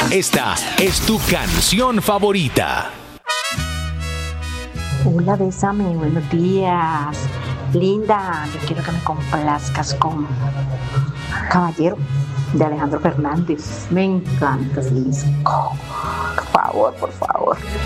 Esta es tu canción favorita. Hola, bésame, buenos días. Linda, yo quiero que me complazcas con Caballero de Alejandro Fernández. Me encanta ese disco. Por favor, por favor.